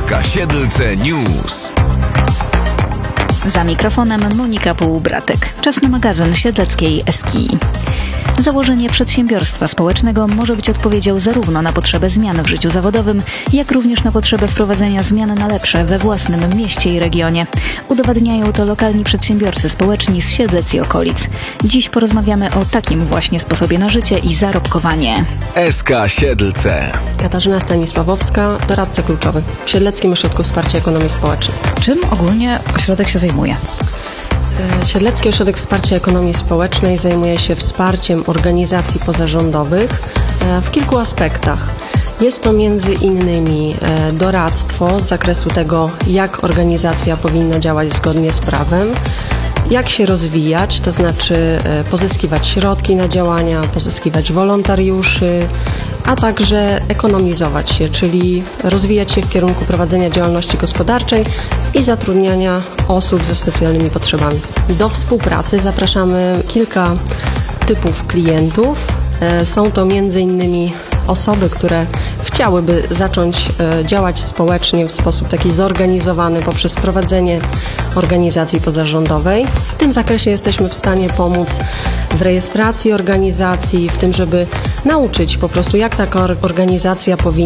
SK Siedlce News. Za mikrofonem Monika Półbratek. Czas na magazyn siedleckiej SKI. Założenie przedsiębiorstwa społecznego może być odpowiedzią zarówno na potrzebę zmian w życiu zawodowym, jak również na potrzebę wprowadzenia zmian na lepsze we własnym mieście i regionie. Udowadniają to lokalni przedsiębiorcy społeczni z Siedlec i okolic. Dziś porozmawiamy o takim właśnie sposobie na życie i zarobkowanie. SK Siedlce. Katarzyna Stanisławowska, doradca kluczowy w Siedleckim Ośrodku Wsparcia Ekonomii Społecznej. Czym ogólnie ośrodek się zajmuje? Siedlecki Ośrodek Wsparcia Ekonomii Społecznej zajmuje się wsparciem organizacji pozarządowych w kilku aspektach. Jest to między innymi doradztwo z zakresu tego, jak organizacja powinna działać zgodnie z prawem, jak się rozwijać, to znaczy pozyskiwać środki na działania, pozyskiwać wolontariuszy, a także ekonomizować się, czyli rozwijać się w kierunku prowadzenia działalności gospodarczej i zatrudniania osób ze specjalnymi potrzebami. Do współpracy zapraszamy kilka typów klientów. Są to m.in. osoby, które chciałyby zacząć działać społecznie w sposób taki zorganizowany poprzez prowadzenie organizacji pozarządowej. W tym zakresie jesteśmy w stanie pomóc w rejestracji organizacji, w tym, żeby nauczyć po prostu, jak taka organizacja powinna